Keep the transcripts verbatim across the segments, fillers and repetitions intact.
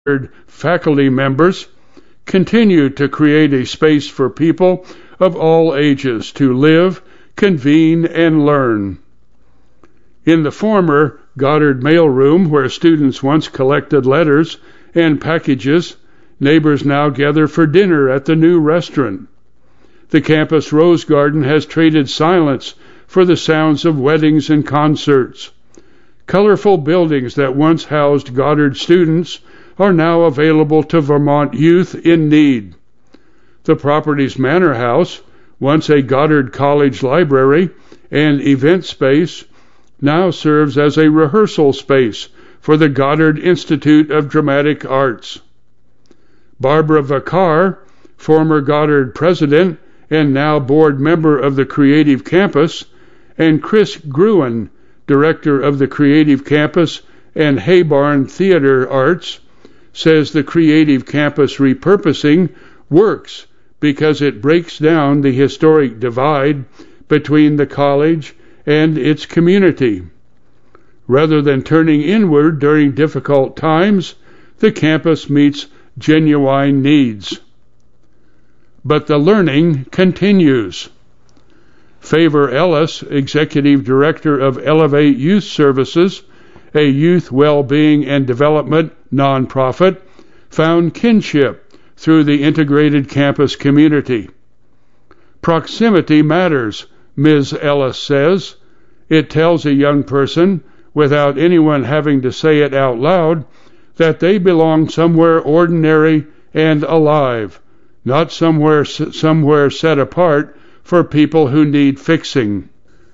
faculty members continue to create a space for people of all ages to live, convene, and learn. In the former Goddard mailroom, where students once collected letters and packages, neighbors now gather for dinner at the new restaurant. The campus rose garden has traded silence for the sounds of weddings and concerts. Colorful buildings that once housed Goddard students are now available to Vermont youth in need. The property's Manor House, once a Goddard College library and event space, now serves as a rehearsal space for the Goddard Institute of Dramatic Arts. Barbara Vacar, former Goddard president and now board member of the Creative Campus, and Chris Gruen, director of the Creative Campus and Haybarn Theater Arts, says the Creative Campus repurposing works because it breaks down the historic divide between the college and its community. Rather than turning inward during difficult times, the campus meets genuine needs. But the learning continues. Favor Ellis, executive director of Elevate Youth Services, a youth well-being and development nonprofit, found kinship through the integrated campus community. Proximity matters, Miz Ellis says. It tells a young person, without anyone having to say it out loud, that they belong somewhere ordinary and alive, not somewhere somewhere set apart for people who need fixing.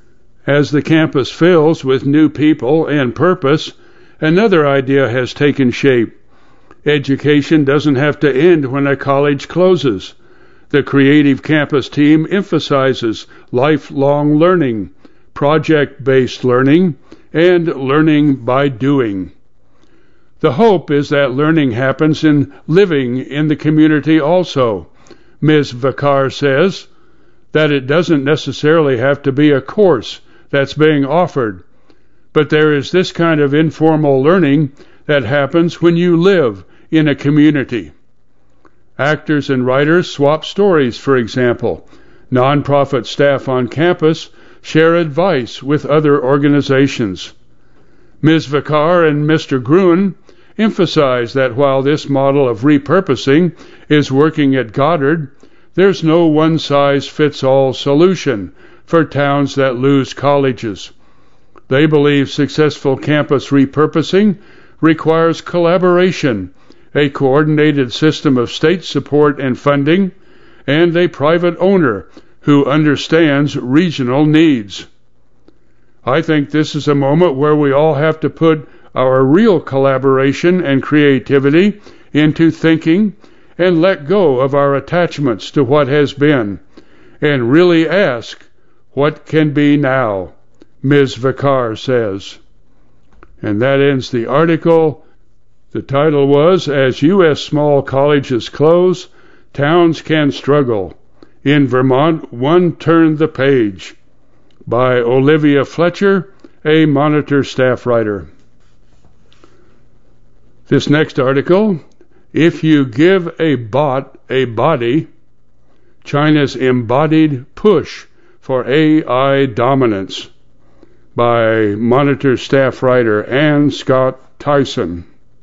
As the campus fills with new people and purpose, another idea has taken shape. Education doesn't have to end when a college closes. The Creative Campus team emphasizes lifelong learning, project-based learning, and learning by doing. The hope is that learning happens in living in the community also. Miz Vacar says that it doesn't necessarily have to be a course that's being offered, but there is this kind of informal learning that happens when you live in a community. Actors and writers swap stories, for example. Nonprofit staff on campus share advice with other organizations. Miz Vacar and Mister Gruen emphasize that while this model of repurposing is working at Goddard, there's no one-size-fits-all solution for towns that lose colleges. They believe successful campus repurposing requires collaboration, a coordinated system of state support and funding, and a private owner who understands regional needs. I think this is a moment where we all have to put our real collaboration and creativity into thinking and let go of our attachments to what has been, and really ask, what can be now? Miz Vacar says. And that ends the article. The title was, As U S Small Colleges Close, Towns Can Struggle. In Vermont, One Turned the Page, by Olivia Fletcher, a Monitor staff writer. This next article, If You Give a Bot a Body, China's Embodied Push for A I Dominance, by Monitor staff writer Ann Scott Tyson.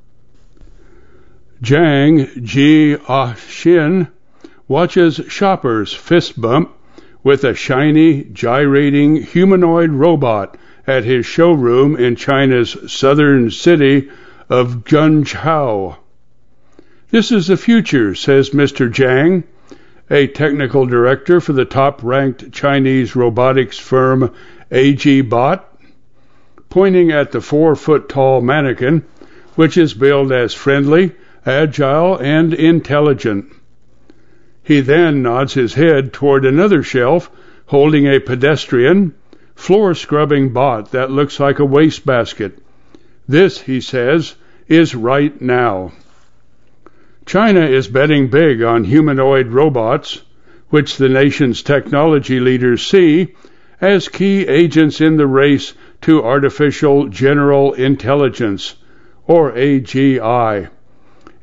Zhang Jiaxin watches shoppers fist bump with a shiny, gyrating humanoid robot at his showroom in China's southern city of Guangzhou. This is the future, says Mister Zhang, a technical director for the top-ranked Chinese robotics firm A G Bot, pointing at the four-foot-tall mannequin, which is billed as friendly, agile, and intelligent. He then nods his head toward another shelf holding a pedestrian, floor-scrubbing bot that looks like a wastebasket. This, he says, is right now. China is betting big on humanoid robots, which the nation's technology leaders see as key agents in the race to artificial general intelligence, or A G I.